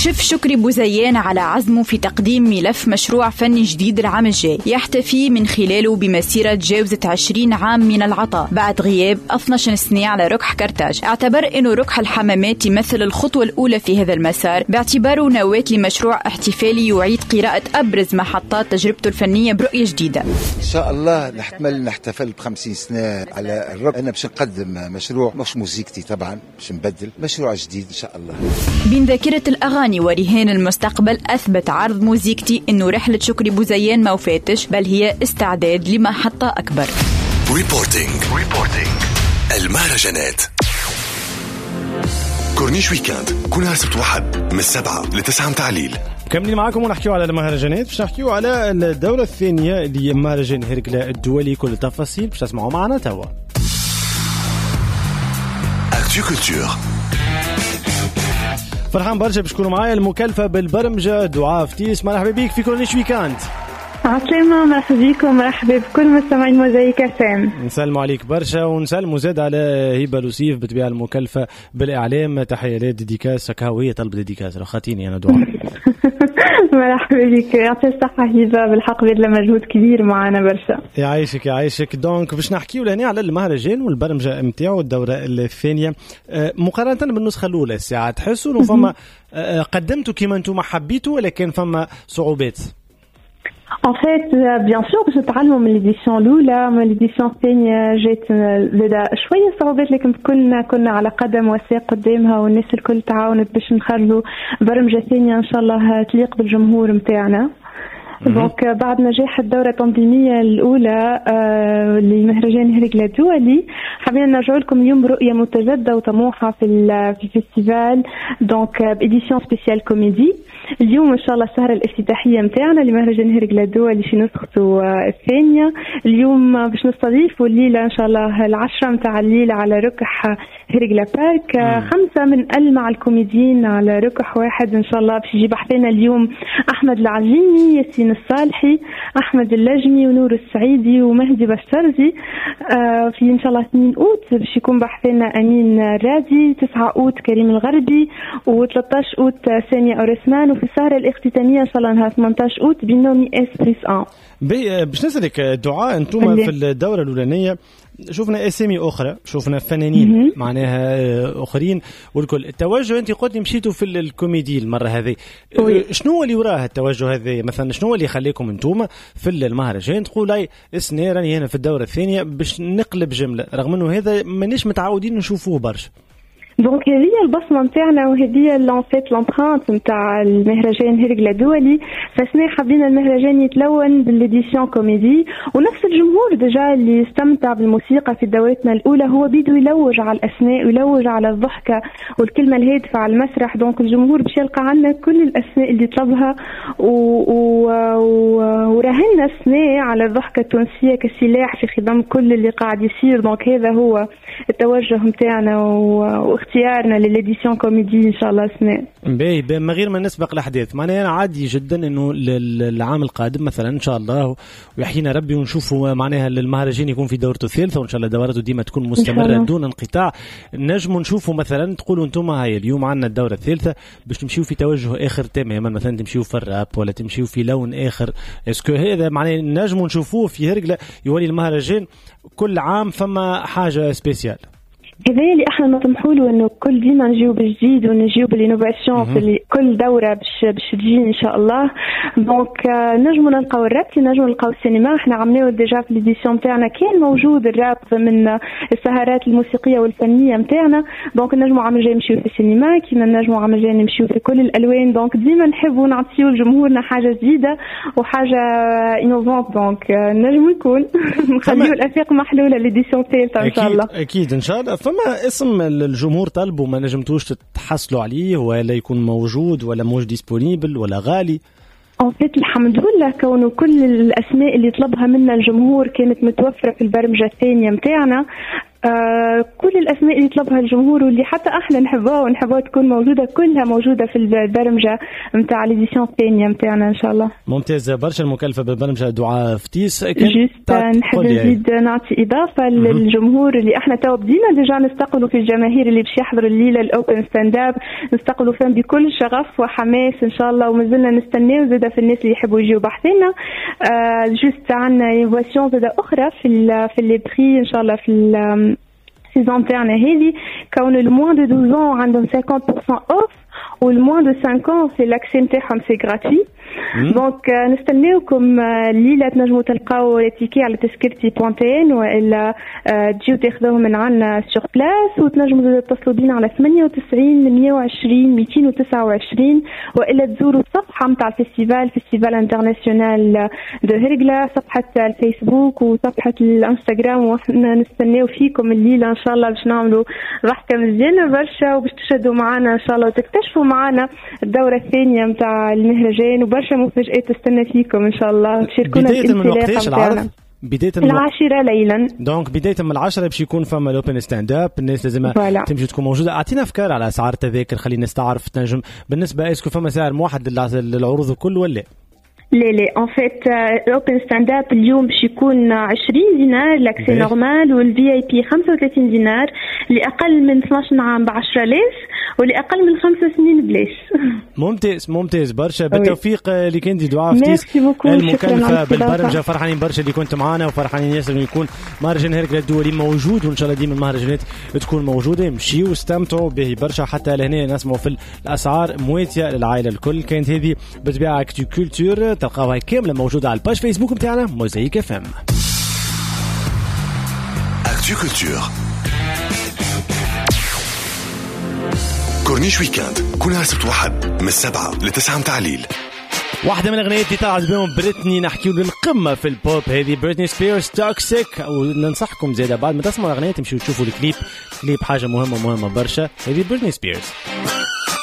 شف شكري بوزيان على عزمه في تقديم ملف مشروع فني جديد العام الجاي يحتفي من خلاله بمسيرة تجاوزت 20 عام من العطاء بعد غياب 12 سنة على ركح كرتاج. اعتبر انه ركح الحمامات يمثل الخطوة الأولى في هذا المسار باعتباره نواة لمشروع احتفالي يعيد قراءة أبرز محطات تجربته الفنية برؤية جديدة. إن شاء الله نحتفل ب50 سنة على الركح. أنا باش نقدم مشروع مش موسيقتي طبعا، باش نبدل مشروع جديد إن شاء الله. بين ذاكرة الأغاني ورهان المستقبل أثبت عرض موسيقتي إنه رحلة شكري بوزيان ما وفاتش، بل هي استعداد لمحطة أكبر. ريبورتينج المهرجانات كورنيش ويكاند كل سبت واحد من 7 ل 9 متعليل. كملين معاكم ونحكيو على المهرجانات، باش نحكيو على الدورة الثانية لمهرجان هرقلة الدولي. كل التفاصيل باش تسمعوا معنا توا. أكتو كولتور. فرحان برشا باش تكونوا معايا. المكلفة بالبرمجة دعاء فتيس، مرحبا بيك في كورنيش ويكاند. عسلامة، مرحبا بكم، مرحبا بكل مستمعين موزايك FM. نسلموا عليك برشا ونسلموا زاد على هبة لوسيف بتبيع المكلفة بالإعلام. تحية ديديكاس هي طلب ديديكاس رخاتيني أنا دعاء. مرحبا بك، يعطيك الصحة هبة، بالحق بذل مجهود كبير معنا برشا. يعيشك. دونك باش نحكيو لهنا على المهرجان والبرمجة متاعو الدورة الثانية مقارنة بالنسخة الأولى. الساعة تحسوا إنه فما قدمتوا كيما أنتم حبيتوا ولكن فما صعوبات؟ En fait, bien sûr باش نتعلموا من l'édition الأولى، من l'édition الثانية جات زاد شوية صعوبات، لكن كنا على قدم وساق قدامها، والناس الكل تعاونت باش نخرجوا برمجة ثانية إن شاء الله تليق بالجمهور متاعنا. دونك بعد نجاح الدورة التنظيمية الأولى لمهرجان هرقلة الدولي، حابين نرجع لكم اليوم برؤية متجددة وطموحة في الفيستيفال، دونك بإديسيون سبيسيال كوميدي. اليوم إن شاء الله السهرة الافتتاحية متاعنا لمهرجان هرقلة الدولي في نسخته الثانية. اليوم باش نستضيفوا الليلة إن شاء الله 10 متاع الليل على ركح هرقلة بارك، 5 من ألمع الكوميديين على ركح واحد إن شاء الله. باش يجي بحثنا اليوم أحمد العجيني، ياسين الصالحي، أحمد اللجمي، ونور السعيدي، ومهدي بشترزي. في إن شاء الله 2 أوت باش يكون بحثنا أمين رادي، 9 أوت كريم الغربي، و13 أوت سامية أورسمان. وفي السهرة الاختتامية إن شاء الله نهار 18 أوت بنومي إسبريس آن. باش نسألك دعاء، أنتم في الدورة الأولانية شوفنا اسامي اخرى، شوفنا فنانين معناها اخرين والكل. التوجه انت قلت مشيتوا في الكوميدي المره هذه، شنو اللي وراه التوجه هذا؟ مثلا شنو اللي يخليكم انتم في المهرجان تقول اي السنه راني هنا في الدوره الثانيه باش نقلب جمله، رغم انه هذا مانيش متعودين نشوفوه برشا؟ دونك هذه البصمة متاعنا، وهذه لانفيت لامبرانت متاع المهرجان هرقلة الدولي. فسنا حابين المهرجان يتلون بالإديسيون كوميدي، ونفس الجمهور ديجا اللي استمتع بالموسيقى في دورتنا الأولى هو بيدو يلوج على الأسماء ويلوج على الضحكة والكلمة الهادفة على المسرح. دونك الجمهور باش يلقى عنا كل الأسماء اللي طلبها، ورهنا السنة على الضحكة التونسية كسلاح في خدمة كل اللي قاعد يصير. دونك هذا هو التوجه متاعنا واختيارنا للإديسيون كوميدي إن شاء الله السنة. باهي من غير ما نسبق الأحداث، معناها عادي جدا إنه العام القادم مثلا إن شاء الله ويحيينا ربي ونشوفوا معناها المهرجان يكون في دورته الثالثة، وإن شاء الله دورته ديما تكون مستمرة دون انقطاع. نجموا نشوفوا مثلا تقولوا أنتم هاي اليوم عندنا الدورة الثالثة باش تمشيوا في توجه آخر تماما، مثلا تمشيوا في الراب ولا تمشيوا في لون آخر. اسكو هذا معناه نجموا نشوفوه في هرقلة يولي المهرجان كل عام فما حاجة سبيسيال؟ هذا اللي احنا نطمحوا له، انه كل ديما نجيو بالجديد ونجيو بالانوفاسيون في كل دوره باش تجي ان شاء الله. دونك نجموا نلقاو الراب، نجموا نلقاو السينما. احنا عملناه ديجا في ليديسيون تاعنا، كان موجود الراب ضمن السهرات الموسيقيه والفنيه نتاعنا. دونك نجموا عام جاي نمشيو في السينما، كيما نجموا عام جاي نمشيو في كل الالوان. دونك ديما نحبوا نعطيو لجمهورنا حاجه جديده وحاجه انوفونت. دونك نجموا يكون نخليو الافاق محلوله ليديسيون الثالثه ان شاء الله. اكيد ان شاء الله. فما اسم الجمهور طلبوا ما نجمتوش تحصلوا عليه، ولا يكون موجود ولا موش ديسبونيبل ولا غالي؟ أنفيت الحمد لله كونه كل الأسماء اللي طلبها منا الجمهور كانت متوفرة في البرمجة الثانية متاعنا. كل الأسماء اللي يطلبها الجمهور واللي حتى احنا نحبها تكون موجودة، كلها موجودة في البرمجة متاع الإديسيون الثانية متاعنا إن شاء الله. ممتاز برشا. المكلفة بالبرمجة دعاء فتيس. جست نحب نزيد نعطي إضافة للجمهور اللي احنا تو بدينا ديجا نستقبلوا في الجماهير اللي باش يحضروا الليلة الأوبن ستاند اب، نستقبلوا فيهم بكل شغف وحماس إن شاء الله، ومازلنا نستناو زاده في الناس اللي يحبوا يجيوا بحثنا. جست عندنا إنوفاسيون زاده أخرى في اللي بري إن شاء الله في السيزون تاعنا هذه، كون الموان دو 12 عندهم 50% اوف والموان دو 5 سي لاكسي نتاعهم سي غراتوي. دونك نستناوكم الليله تنجموا تلقاو تيكي على تذكرتي بوانتين، والا تجيو تاخذوهم من عنا سور بلاس، وتنجموا تتصلوا بينا على 98 120 229، والا تزوروا الصفحه نتاع الفيستيفال انترناسيونال دو هرقله، صفحه الفيسبوك وصفحه الانستغرام، وحنا نستناو فيكم الليله ان شاء الله باش نعملوا ضحكه مزيانه برشا، وباش تشهدوا معنا ان شاء الله وتكتشفوا معنا الدوره الثانيه نتاع المهرجان، وبرشا مفاجآت تستنى فيكم ان شاء الله. تشاركونا الانطلاقه نتاعنا بداية من 10 ليلا. دونك بداية من 10 باش يكون فما الاوبن ستاند اب، الناس لازم تمشي تكون موجودة. اعطينا افكار على اسعار التذاكر، خلينا نستعرف تنجم بالنسبة اسكو فما سعر موحد للعروض الكل ولا لا ان فيت الاوبن ستاند اب اليوم باش يكون 20 دينار لاكسي نورمال، والفي اي بي 35 دينار، اللي اقل من 12 عام ب 10000 واللي اقل من 5 سنين بلاش. ممتاز برشا. بالتوفيق اللي كنتي دعاء فتيس المكلفة بالبرمجة. فرحانين برشا اللي كنت معنا، وفرحانين ياسر انه يكون مهرجان هرقله الدولي موجود، وان شاء الله ديما المهرجانات تكون موجودة. يمشيوا واستمتعوا به برشا، حتى لهنا نسمعوا في الاسعار مواتية للعائلة الكل. كانت هذه بالطبيعة اكتو كولتور، تلقاوها كاملة موجودة على الباج فيسبوك متاعنا موزايك اف ام. اكتو كولتور كورنيش ويكاند كل سبت واحد من 7 ل 9 متاع الليل. واحدة من الأغنيات اللي طلعت بهم بريتني، نحكيو للقمة في البوب، هذه بريتني سبيرز توكسيك. وننصحكم زيادة بعد ما تسمعوا الأغنية تمشوا تشوفوا الكليب، حاجة مهمة برشا. هذه بريتني سبيرز.